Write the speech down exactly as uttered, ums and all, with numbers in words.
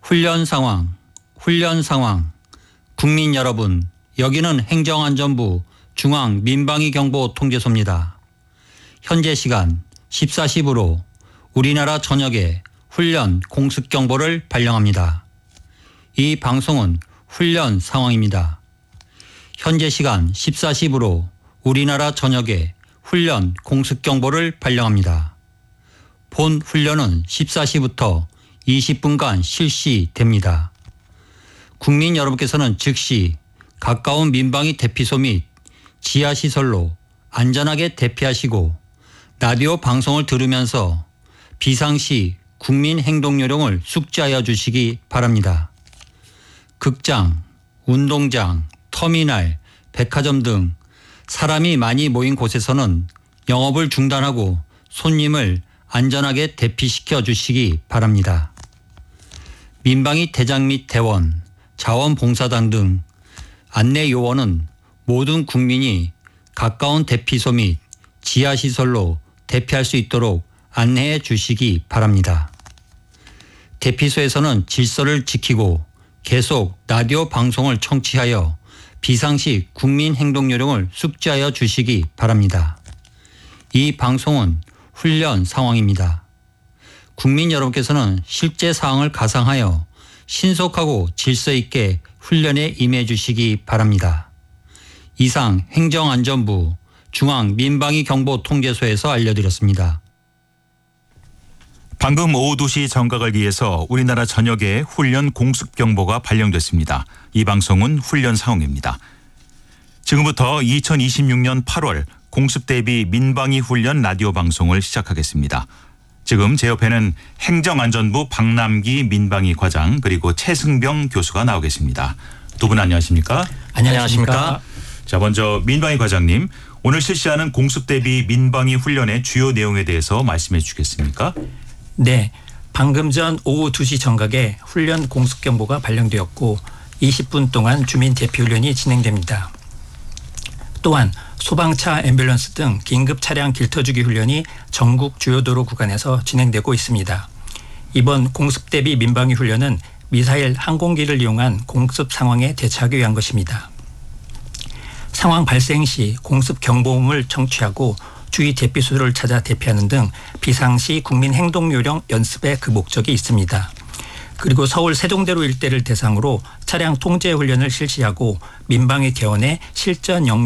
훈련 상황, 훈련 상황. 국민 여러분, 여기는 행정안전부 중앙민방위경보통제소입니다. 현재 시간 십사 시 부로 우리나라 전역에 훈련 공습경보를 발령합니다. 이 방송은 훈련 상황입니다. 현재 시간 십사 시 부로 우리나라 전역에 훈련 공습경보를 발령합니다. 본 훈련은 십사 시부터 이십 분간 실시됩니다. 국민 여러분께서는 즉시 가까운 민방위 대피소 및 지하시설로 안전하게 대피하시고 라디오 방송을 들으면서 비상시 국민 행동 요령을 숙지하여 주시기 바랍니다. 극장, 운동장, 터미널, 백화점 등 사람이 많이 모인 곳에서는 영업을 중단하고 손님을 안전하게 대피시켜 주시기 바랍니다. 민방위 대장 및 대원, 자원봉사단 등 안내 요원은 모든 국민이 가까운 대피소 및 지하시설로 대피할 수 있도록 안내해 주시기 바랍니다. 대피소에서는 질서를 지키고 계속 라디오 방송을 청취하여 비상시 국민 행동 요령을 숙지하여 주시기 바랍니다. 이 방송은 훈련 상황입니다. 국민 여러분께서는 실제 사항을 가상하여 신속하고 질서 있게 훈련에 임해 주시기 바랍니다. 이상 행정안전부 중앙민방위경보통제소에서 알려드렸습니다. 방금 오후 두 시 정각을 기해서 우리나라 전역에 훈련 공습경보가 발령됐습니다. 이 방송은 훈련 상황입니다. 지금부터 이천이십육 년 팔월 공습대비 민방위 훈련 라디오 방송을 시작하겠습니다. 지금 제 옆에는 행정안전부 박남기 민방위 과장 그리고 최승병 교수가 나오 계십니다. 두 분 안녕하십니까? 안녕하십니까? 자, 먼저 민방위 과장님, 오늘 실시하는 공습대비 민방위 훈련의 주요 내용에 대해서 말씀해 주시겠습니까? 네, 방금 전 오후 두 시 정각에 훈련 공습경보가 발령되었고 이십 분 동안 주민 대피 훈련이 진행됩니다. 또한 소방차, 앰뷸런스 등 긴급 차량 길터주기 훈련이 전국 주요 도로 구간에서 진행되고 있습니다. 이번 공습 대비 민방위 훈련은 미사일 항공기를 이용한 공습 상황에 대처하기 위한 것입니다. 상황 발생 시 공습 경보음을 청취하고 주위 대피소를 찾아 대피하는 등 비상시 국민 행동 요령 연습에 그 목적이 있습니다. 그리고 서울 세종대로 일대를 대상으로 차량 통제 훈련을 실시하고 민방위 대원의 실전 영